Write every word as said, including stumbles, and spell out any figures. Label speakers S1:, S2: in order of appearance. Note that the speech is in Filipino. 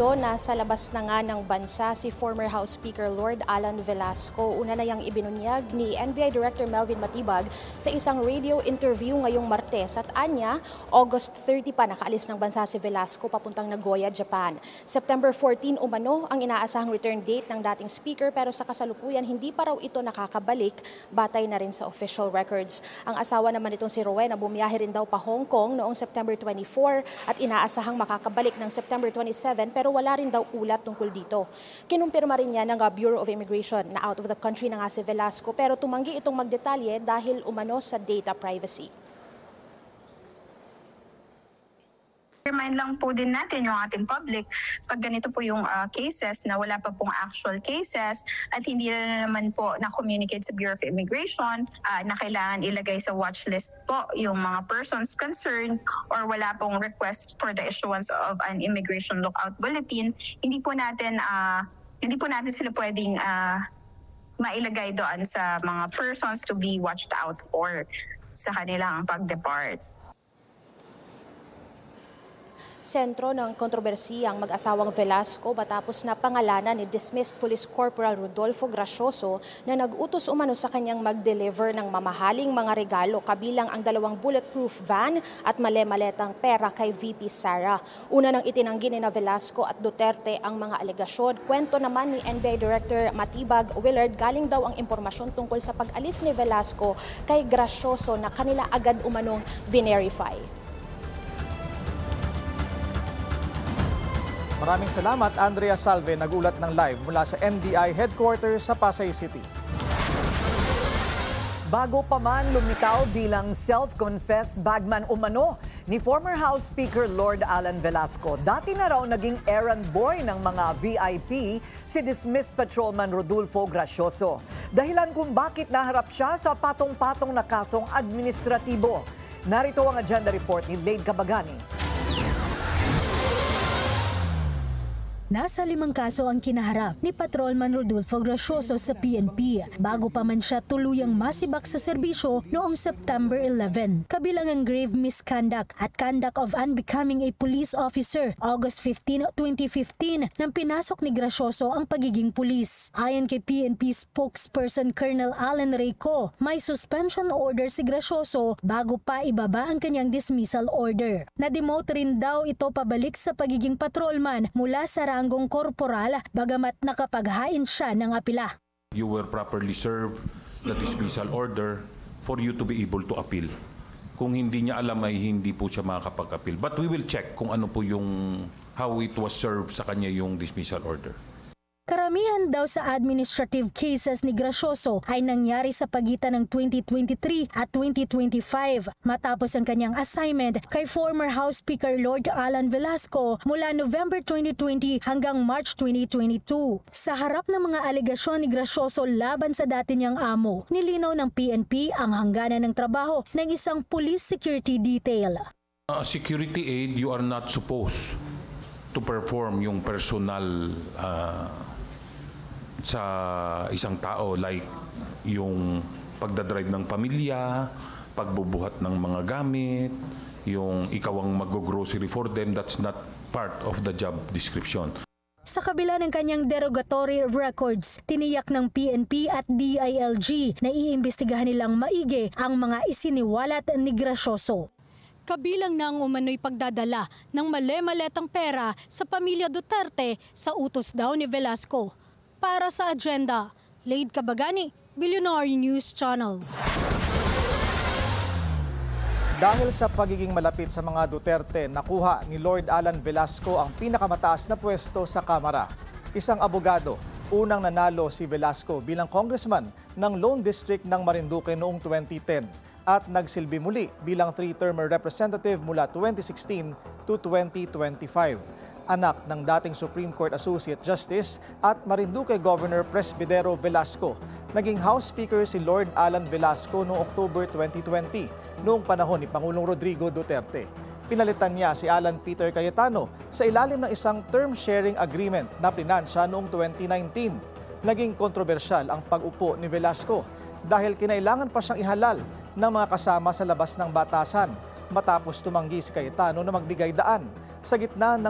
S1: Sentro, nasa labas na nga ng bansa si former House Speaker Lord Alan Velasco. Una na yang ibinunyag ni N B I Director Melvin Matibag sa isang radio interview ngayong Martes at anya, August thirty pa nakaalis ng bansa si Velasco papuntang Nagoya, Japan. September fourteen umano ang inaasahang return date ng dating speaker pero sa kasalukuyan hindi pa raw ito nakakabalik batay na rin sa official records. Ang asawa naman itong si Rowena bumiyahe rin daw pa Hong Kong noong September twenty-four at inaasahang makakabalik ng September twenty-seven pero wala rin daw ulat tungkol dito. Kinumpirma rin niya ng Bureau of Immigration na out of the country na nga si Velasco pero tumanggi itong magdetalye dahil umano sa data privacy.
S2: Remind lang po din natin yung ating public pag ganito po yung uh, cases na wala pa pong actual cases at hindi na naman po na-communicate sa Bureau of Immigration uh, na kailangan ilagay sa watch list po yung mga persons concerned or wala pong request for the issuance of an immigration lookout bulletin, hindi po natin uh, hindi po natin sila pwedeng uh, mailagay doon sa mga persons to be watched out for sa kanilang pag-depart.
S1: Sentro ng kontrobersiya ang mag-asawang Velasco matapos na pangalanan ni dismissed Police Corporal Rodolfo Gracioso na nag-utos umano sa kanyang mag-deliver ng mamahaling mga regalo kabilang ang dalawang bulletproof van at male-maletang pera kay V P Sara. Una nang itinanggi ni na Velasco at Duterte ang mga alegasyon. Kwento naman ni N B I Director Matibag Willard galing daw ang impormasyon tungkol sa pag-alis ni Velasco kay Gracioso na kanila agad umanong verify.
S3: Maraming salamat, Andrea Salve, nagulat ng live mula sa N B I headquarters sa Pasay City.
S4: Bago pa man lumitaw bilang self-confessed bagman umano ni former House Speaker Lord Alan Velasco, dati na raw naging errand boy ng mga V I P si dismissed Patrolman Rodolfo Gracioso. Dahilan kung bakit naharap siya sa patong-patong na kasong administratibo. Narito ang agenda report ni Lade Cabagani.
S5: Nasa limang kaso ang kinaharap ni Patrolman Rodolfo Gracioso sa P N P bago pa man siya tuluyang masibak sa serbisyo noong September eleventh. Kabilang ang grave misconduct at conduct of unbecoming a police officer August fifteenth, twenty fifteen nang pinasok ni Gracioso ang pagiging pulis. Ayon kay P N P spokesperson Colonel Allen Reyco, may suspension order si Gracioso bago pa ibaba ang kanyang dismissal order. Na-demote rin daw ito pabalik sa pagiging patrolman mula sa ranggong korporal bagamat nakapaghain siya ng apila.
S6: You were properly served the dismissal order for you to be able to appeal. Kung hindi niya alam ay hindi po siya makakapag-appeal. But we will check kung ano po yung how it was served sa kanya yung dismissal order.
S5: Karamihan daw sa administrative cases ni Gracioso ay nangyari sa pagitan ng twenty twenty-three at twenty twenty-five matapos ang kanyang assignment kay former House Speaker Lord Alan Velasco mula November twenty twenty hanggang March twenty twenty-two. Sa harap ng mga alegasyon ni Gracioso laban sa dati niyang amo, nilinaw ng P N P ang hangganan ng trabaho ng isang police security detail.
S6: Uh, security aid, you are not supposed to perform yung personal uh, sa isang tao like yung pagdadrive ng pamilya, pagbubuhat ng mga gamit, yung ikaw ang mag-grocery for them, that's not part of the job description.
S5: Sa kabila ng kanyang derogatory records, tiniyak ng P N P at D I L G na iimbestigahan nilang maigi ang mga isiniwalat ni Gracioso. Kabilang na ang umano'y pagdadala ng male-maletang pera sa pamilya Duterte sa utos daw ni Velasco. Para sa agenda, Lade Cabagani, Billionaire News Channel.
S3: Dahil sa pagiging malapit sa mga Duterte, nakuha ni Lord Alan Velasco ang pinakamataas na pwesto sa Kamara. Isang abogado, unang nanalo si Velasco bilang congressman ng Lone District ng Marinduque noong twenty ten at nagsilbi muli bilang three-termer representative mula twenty sixteen to twenty twenty-five. Anak ng dating Supreme Court Associate Justice at Marinduque Governor Presbidero Velasco. Naging House Speaker si Lord Alan Velasco noong October twenty twenty, noong panahon ni Pangulong Rodrigo Duterte. Pinalitan niya si Alan Peter Cayetano sa ilalim ng isang term sharing agreement na plinansya noong twenty nineteen. Naging kontrobersyal ang pag-upo ni Velasco dahil kinailangan pa siyang ihalal ng mga kasama sa labas ng batasan matapos tumanggi si Cayetano na magbigay daan sa gitna ng